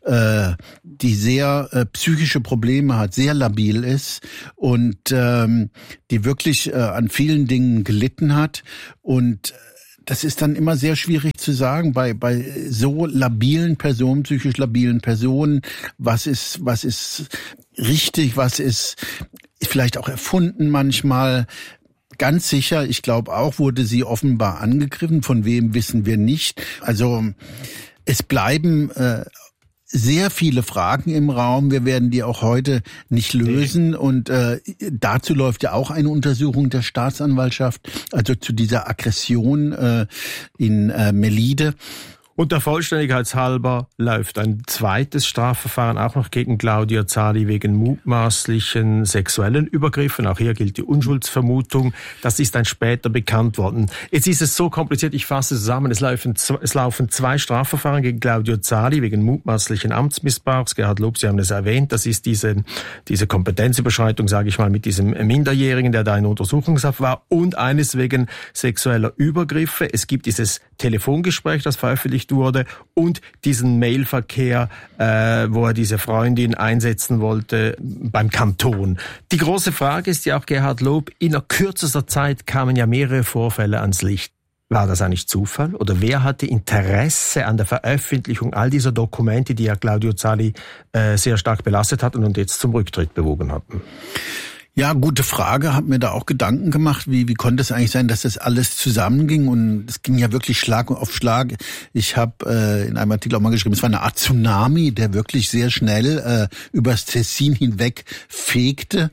sehr psychische Probleme hat, sehr labil ist und die wirklich an vielen Dingen gelitten hat. Und das ist dann immer sehr schwierig zu sagen bei so labilen Personen, psychisch labilen Personen, was ist richtig, was ist vielleicht auch erfunden manchmal. Ganz sicher, ich glaube auch, wurde sie offenbar angegriffen. Von wem wissen wir nicht. Also es bleiben sehr viele Fragen im Raum. Wir werden die auch heute nicht lösen. Und dazu läuft ja auch eine Untersuchung der Staatsanwaltschaft, also zu dieser Aggression in Melide. Und der Vollständigkeit halber läuft ein zweites Strafverfahren auch noch gegen Claudia Zali wegen mutmaßlichen sexuellen Übergriffen. Auch hier gilt die Unschuldsvermutung. Das ist dann später bekannt worden. Jetzt ist es so kompliziert, ich fasse zusammen. Es laufen 2 Strafverfahren gegen Claudia Zali wegen mutmaßlichen Amtsmissbrauchs. Gerhard Lob, Sie haben es erwähnt, das ist diese Kompetenzüberschreitung, sage ich mal, mit diesem Minderjährigen, der da in Untersuchungshaft war. Und eines wegen sexueller Übergriffe. Es gibt dieses Telefongespräch, das veröffentlicht wurde, und diesen Mailverkehr, wo er diese Freundin einsetzen wollte beim Kanton. Die große Frage ist ja auch, Gerhard Lob, in kürzester Zeit kamen ja mehrere Vorfälle ans Licht. War das eigentlich Zufall? Oder wer hatte Interesse an der Veröffentlichung all dieser Dokumente, die ja Claudio Zali sehr stark belastet hatten und jetzt zum Rücktritt bewogen hatten? Ja, gute Frage. Hab mir da auch Gedanken gemacht, wie konnte es eigentlich sein, dass das alles zusammenging? Und es ging ja wirklich Schlag auf Schlag. Ich habe in einem Artikel auch mal geschrieben, es war eine Art Tsunami, der wirklich sehr schnell übers Tessin hinweg fegte.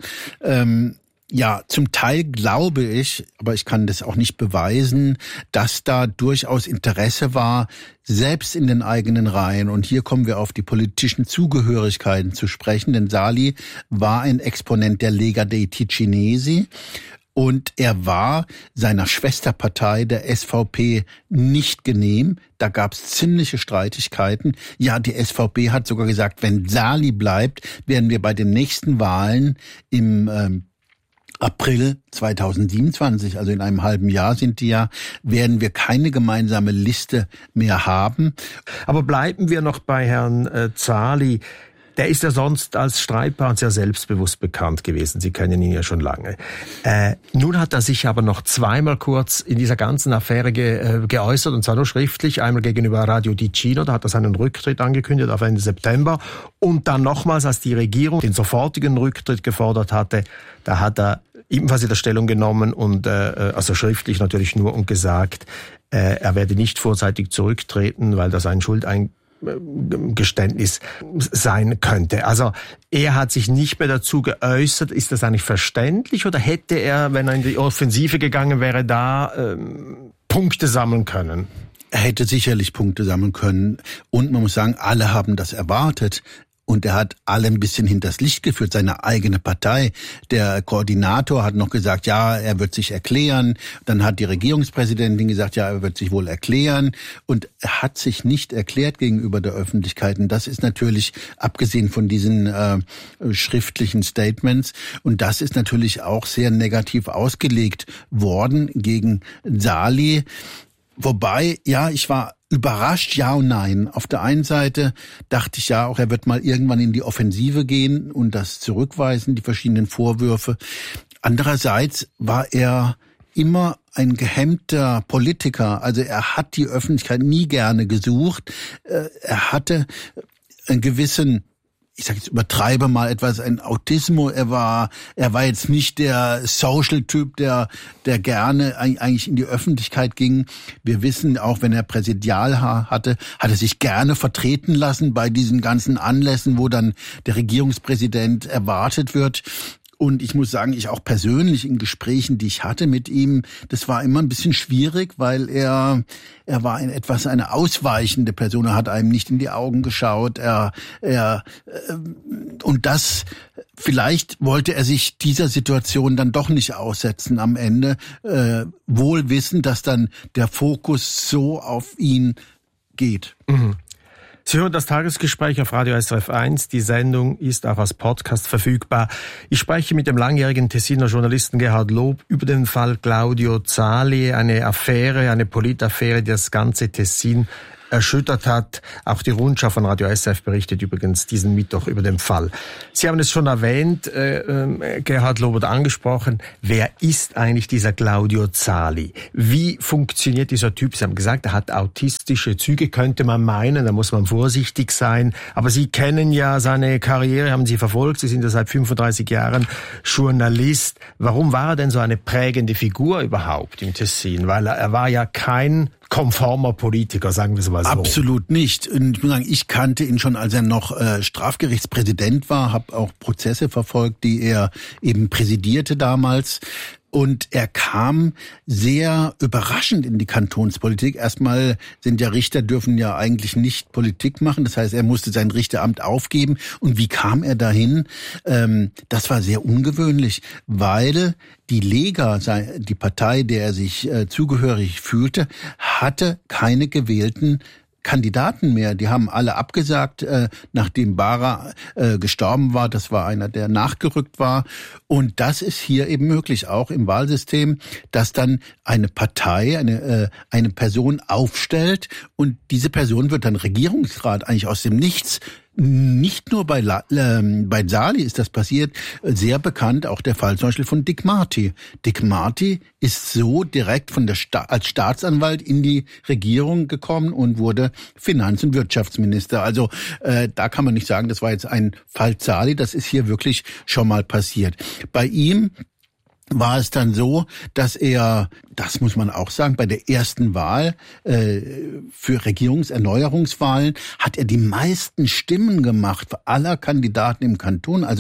Ja, zum Teil glaube ich, aber ich kann das auch nicht beweisen, dass da durchaus Interesse war, selbst in den eigenen Reihen. Und hier kommen wir auf die politischen Zugehörigkeiten zu sprechen, denn Zali war ein Exponent der Lega dei Ticinesi. Und er war seiner Schwesterpartei, der SVP, nicht genehm. Da gab es ziemliche Streitigkeiten. Ja, die SVP hat sogar gesagt, wenn Zali bleibt, werden wir bei den nächsten Wahlen im April 2027, also in einem halben Jahr werden wir keine gemeinsame Liste mehr haben. Aber bleiben wir noch bei Herrn Zali. Der ist ja sonst als streitbar und sehr selbstbewusst bekannt gewesen. Sie kennen ihn ja schon lange. Nun hat er sich aber noch zweimal kurz in dieser ganzen Affäre geäußert, und zwar nur schriftlich. Einmal gegenüber Radio Ticino, da hat er seinen Rücktritt angekündigt auf Ende September. Und dann nochmals, als die Regierung den sofortigen Rücktritt gefordert hatte, da hat er ebenfalls in der Stellung genommen und also schriftlich natürlich nur und gesagt, er werde nicht vorzeitig zurücktreten, weil das ein Schuldeingeständnis sein könnte. Also er hat sich nicht mehr dazu geäußert. Ist das eigentlich verständlich, oder hätte er, wenn er in die Offensive gegangen wäre, da Punkte sammeln können? Er hätte sicherlich Punkte sammeln können. Und man muss sagen, alle haben das erwartet. Und er hat alle ein bisschen hinters Licht geführt, seine eigene Partei. Der Koordinator hat noch gesagt, ja, er wird sich erklären. Dann hat die Regierungspräsidentin gesagt, ja, er wird sich wohl erklären. Und er hat sich nicht erklärt gegenüber der Öffentlichkeit. Und das ist natürlich, abgesehen von diesen schriftlichen Statements, und das ist natürlich auch sehr negativ ausgelegt worden gegen Zali. Wobei, ja, ich war überrascht, ja und nein. Auf der einen Seite dachte ich ja auch, er wird mal irgendwann in die Offensive gehen und das zurückweisen, die verschiedenen Vorwürfe. Andererseits war er immer ein gehemmter Politiker. Also er hat die Öffentlichkeit nie gerne gesucht. Er hatte einen gewissen ich sage jetzt, übertreibe mal etwas, ein Autismo. Er war jetzt nicht der Social-Typ, der gerne eigentlich in die Öffentlichkeit ging. Wir wissen, auch wenn er Präsidial hatte, hat er sich gerne vertreten lassen bei diesen ganzen Anlässen, wo dann der Regierungspräsident erwartet wird. Und ich muss sagen, ich auch persönlich in Gesprächen, die ich hatte mit ihm, das war immer ein bisschen schwierig, weil er war eine ausweichende Person. Er hat einem nicht in die Augen geschaut. Und das, vielleicht wollte er sich dieser Situation dann doch nicht aussetzen am Ende, wohl wissend, dass dann der Fokus so auf ihn geht. Mhm. Sie hören das Tagesgespräch auf Radio SRF 1. Die Sendung ist auch als Podcast verfügbar. Ich spreche mit dem langjährigen Tessiner Journalisten Gerhard Lob über den Fall Claudio Zali, eine Politaffäre, die das ganze Tessin erschüttert hat. Auch die Rundschau von Radio SRF berichtet übrigens diesen Mittwoch über den Fall. Sie haben es schon erwähnt, Gerhard Lob hat angesprochen, wer ist eigentlich dieser Claudio Zali? Wie funktioniert dieser Typ? Sie haben gesagt, er hat autistische Züge, könnte man meinen, da muss man vorsichtig sein. Aber Sie kennen ja seine Karriere, haben Sie verfolgt, Sie sind ja seit 35 Jahren Journalist. Warum war er denn so eine prägende Figur überhaupt im Tessin? Weil er war ja kein konformer Politiker, sagen wir es mal so. Absolut nicht. Und ich muss sagen, ich kannte ihn schon, als er noch Strafgerichtspräsident war, habe auch Prozesse verfolgt, die er eben präsidierte damals. Und er kam sehr überraschend in die Kantonspolitik. Erstmal sind ja Richter, dürfen ja eigentlich nicht Politik machen. Das heißt, er musste sein Richteramt aufgeben. Und wie kam er dahin? Das war sehr ungewöhnlich, weil die Lega, die Partei, der er sich zugehörig fühlte, hatte keine gewählten Kandidaten mehr. Die haben alle abgesagt, nachdem Bara gestorben war. Das war einer, der nachgerückt war. Und das ist hier eben möglich, auch im Wahlsystem, dass dann eine Partei, eine Person aufstellt und diese Person wird dann Regierungsrat, eigentlich aus dem Nichts. Nicht nur bei Zali ist das passiert, sehr bekannt auch der Fall zum Beispiel von Dick Marty. Dick Marty ist so direkt als Staatsanwalt in die Regierung gekommen und wurde Finanz- und Wirtschaftsminister. Also da kann man nicht sagen, das war jetzt ein Fall Zali, das ist hier wirklich schon mal passiert. Bei ihm war es dann so, dass er, das muss man auch sagen, bei der ersten Wahl für Regierungserneuerungswahlen hat er die meisten Stimmen gemacht aller Kandidaten im Kanton. Also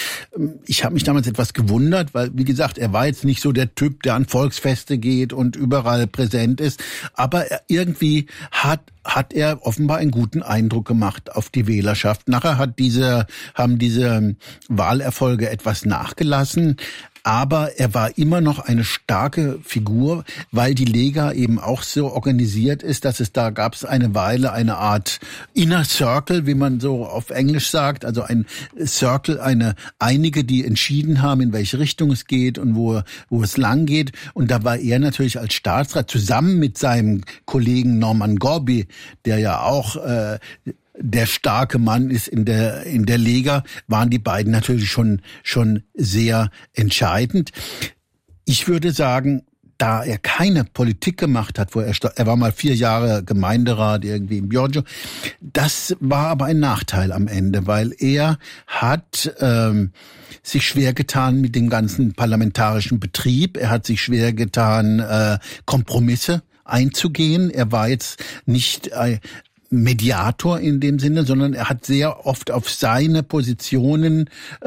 ich habe mich damals etwas gewundert, weil, wie gesagt, er war jetzt nicht so der Typ, der an Volksfeste geht und überall präsent ist, aber irgendwie hat er offenbar einen guten Eindruck gemacht auf die Wählerschaft. Nachher haben diese Wahlerfolge etwas nachgelassen. Aber er war immer noch eine starke Figur, weil die Lega eben auch so organisiert ist, dass da gab es eine Weile eine Art Inner Circle, wie man so auf Englisch sagt, also ein Circle, einige, die entschieden haben, in welche Richtung es geht und wo es lang geht. Und da war er natürlich als Staatsrat zusammen mit seinem Kollegen Norman Gorby, der ja auch der starke Mann ist in der Lega, waren die beiden natürlich schon sehr entscheidend. Ich würde sagen, da er keine Politik gemacht hat, er war mal 4 Jahre Gemeinderat irgendwie in Bioggio, das war aber ein Nachteil am Ende, weil er hat sich schwer getan mit dem ganzen parlamentarischen Betrieb, er hat sich schwer getan, Kompromisse einzugehen. Er war jetzt nicht Mediator in dem Sinne, sondern er hat sehr oft auf seine Positionen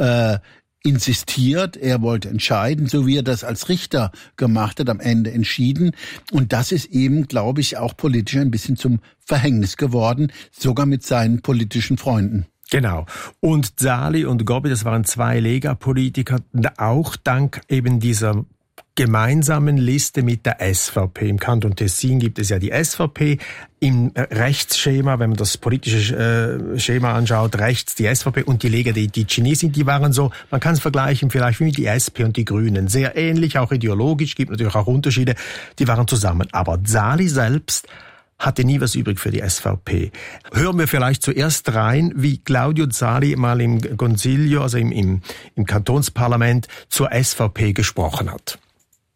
insistiert. Er wollte entscheiden, so wie er das als Richter gemacht hat, am Ende entschieden. Und das ist eben, glaube ich, auch politisch ein bisschen zum Verhängnis geworden, sogar mit seinen politischen Freunden. Genau. Und Zali und Gorby, das waren 2 Lega-Politiker, auch dank eben dieser gemeinsamen Liste mit der SVP. Im Kanton Tessin gibt es ja die SVP. Im Rechtsschema, wenn man das politische Schema anschaut, rechts die SVP und die Lega die Cinesi, die waren so, man kann es vergleichen vielleicht wie die SP und die Grünen. Sehr ähnlich, auch ideologisch, gibt natürlich auch Unterschiede. Die waren zusammen. Aber Zali selbst hatte nie was übrig für die SVP. Hören wir vielleicht zuerst rein, wie Claudio Zali mal im Consiglio, also im Kantonsparlament, zur SVP gesprochen hat.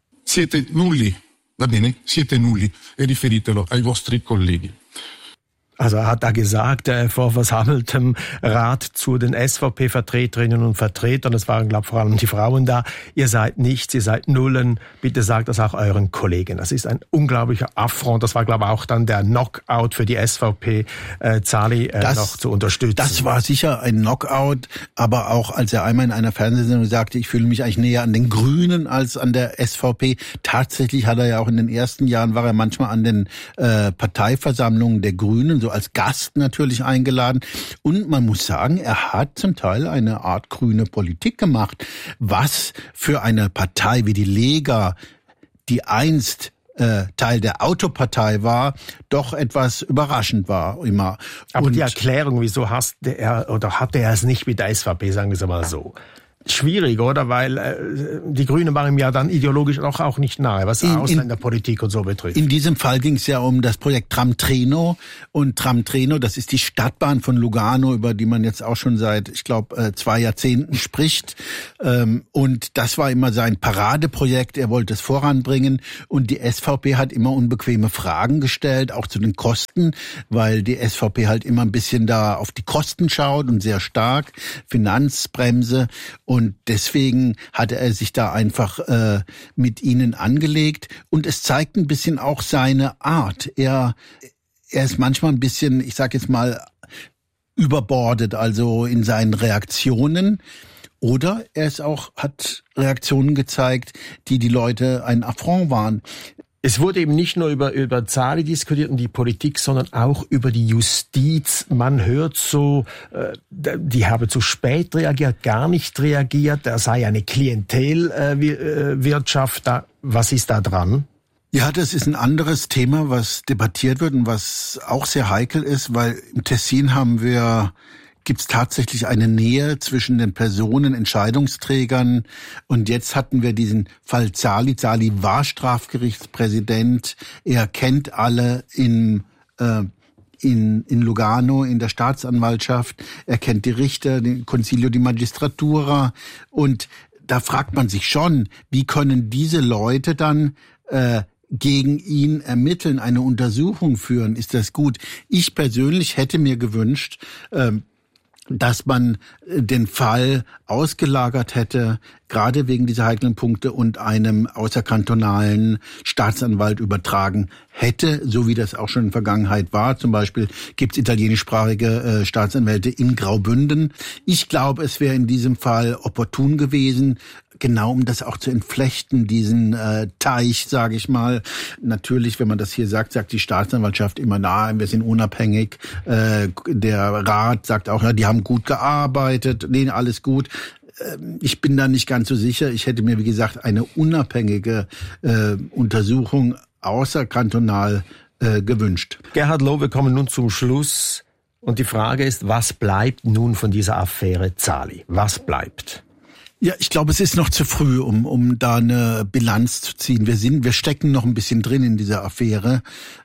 Siete nulli, va bene? Siete nulli e riferitelo ai vostri colleghi. Also er hat da gesagt, vor versammeltem Rat zu den SVP-Vertreterinnen und Vertretern, es waren, glaube ich, vor allem die Frauen da, ihr seid nichts, ihr seid Nullen, bitte sagt das auch euren Kollegen. Das ist ein unglaublicher Affront. Das war, glaube ich, auch dann der Knockout für die SVP, Zali noch zu unterstützen. Das war sicher ein Knockout, aber auch als er einmal in einer Fernsehsendung sagte, ich fühle mich eigentlich näher an den Grünen als an der SVP. Tatsächlich hat er ja auch in den ersten Jahren, war er manchmal an den Parteiversammlungen der Grünen, so als Gast natürlich eingeladen. Und man muss sagen, er hat zum Teil eine Art grüne Politik gemacht, was für eine Partei wie die Lega, die einst Teil der Autopartei war, doch etwas überraschend war immer. Aber die Erklärung, wieso hatte er es nicht mit der SVP, sagen wir es mal so. Schwierig, oder? Weil die Grünen waren ihm ja dann ideologisch auch nicht nahe, was Ausländerpolitik und so betrifft. In diesem Fall ging es ja um das Projekt Tram-Treno. Und Tram-Treno, das ist die Stadtbahn von Lugano, über die man jetzt auch schon seit, ich glaube, 2 Jahrzehnten spricht. Und das war immer sein Paradeprojekt. Er wollte es voranbringen. Und die SVP hat immer unbequeme Fragen gestellt, auch zu den Kosten, weil die SVP halt immer ein bisschen da auf die Kosten schaut und sehr stark. Finanzbremse. Und deswegen hatte er sich da einfach mit ihnen angelegt. Und es zeigt ein bisschen auch seine Art. Er ist manchmal ein bisschen, ich sag jetzt mal, überbordet, also in seinen Reaktionen. Oder er hat Reaktionen gezeigt, die Leute ein Affront waren. Es wurde eben nicht nur über Zali diskutiert und die Politik, sondern auch über die Justiz. Man hört so, die habe zu spät reagiert, gar nicht reagiert. Da sei eine Klientelwirtschaft da. Was ist da dran? Ja, das ist ein anderes Thema, was debattiert wird und was auch sehr heikel ist, weil im Tessin gibt es tatsächlich eine Nähe zwischen den Personen, Entscheidungsträgern. Und jetzt hatten wir diesen Fall Zali. Zali war Strafgerichtspräsident. Er kennt alle in Lugano, in der Staatsanwaltschaft. Er kennt die Richter, den Consiglio di Magistratura. Und da fragt man sich schon, wie können diese Leute dann gegen ihn ermitteln, eine Untersuchung führen? Ist das gut? Ich persönlich hätte mir gewünscht, dass man den Fall ausgelagert hätte, gerade wegen dieser heiklen Punkte, und einem außerkantonalen Staatsanwalt übertragen hätte, so wie das auch schon in der Vergangenheit war. Zum Beispiel gibt es italienischsprachige Staatsanwälte in Graubünden. Ich glaube, es wäre in diesem Fall opportun gewesen, genau um das auch zu entflechten, diesen Teich, sage ich mal. Natürlich, wenn man das hier sagt die Staatsanwaltschaft immer, wir sind unabhängig. Der Rat sagt auch, die haben gut gearbeitet, alles gut. Ich bin da nicht ganz so sicher. Ich hätte mir, wie gesagt, eine unabhängige Untersuchung außerkantonal gewünscht. Gerhard Loh, wir kommen nun zum Schluss. Und die Frage ist, was bleibt nun von dieser Affäre Zali? Was bleibt? Ja, ich glaube, es ist noch zu früh, um da eine Bilanz zu ziehen. Wir stecken noch ein bisschen drin in dieser Affäre.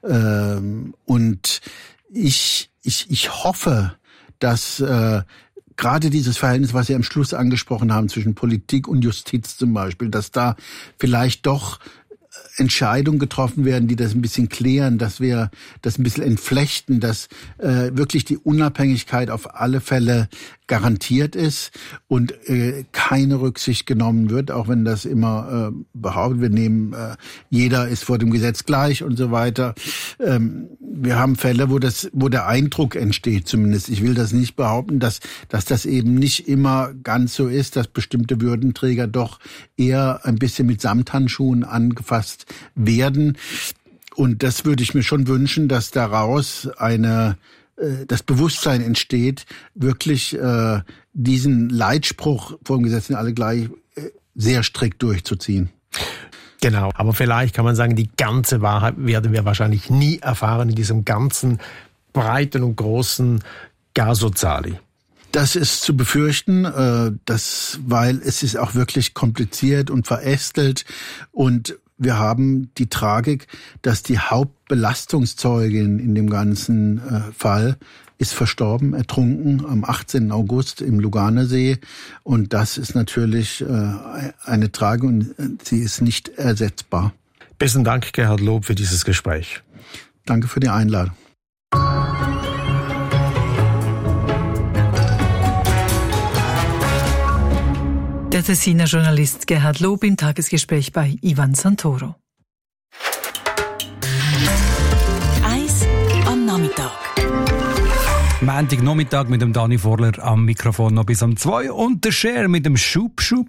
Und ich hoffe, dass gerade dieses Verhältnis, was Sie am Schluss angesprochen haben, zwischen Politik und Justiz zum Beispiel, dass da vielleicht doch Entscheidungen getroffen werden, die das ein bisschen klären, dass wir das ein bisschen entflechten, dass wirklich die Unabhängigkeit auf alle Fälle garantiert ist und keine Rücksicht genommen wird, auch wenn das immer behauptet, wir nehmen, jeder ist vor dem Gesetz gleich und so weiter. Wir haben Fälle, wo der Eindruck entsteht zumindest. Ich will das nicht behaupten, dass das eben nicht immer ganz so ist, dass bestimmte Würdenträger doch eher ein bisschen mit Samthandschuhen angefasst werden. Und das würde ich mir schon wünschen, dass daraus das Bewusstsein entsteht, wirklich diesen Leitspruch vor dem Gesetz sind alle gleich sehr strikt durchzuziehen. Genau, aber vielleicht kann man sagen, die ganze Wahrheit werden wir wahrscheinlich nie erfahren in diesem ganzen breiten und großen Caso Zali. Das ist zu befürchten, weil es ist auch wirklich kompliziert und verästelt, und wir haben die Tragik, dass die Hauptbelastungszeugin in dem ganzen Fall ist verstorben, ertrunken am 18. August im Luganersee. Und das ist natürlich eine Tragik und sie ist nicht ersetzbar. Besten Dank, Gerhard Lob, für dieses Gespräch. Danke für die Einladung. Der Tessiner Journalist Gerhard Lob im Tagesgespräch bei Ivan Santoro. Eis am Nachmittag. Montagnachmittag mit dem Dani Vorler am Mikrofon noch bis um 2 und der Cher mit dem Schub Schub.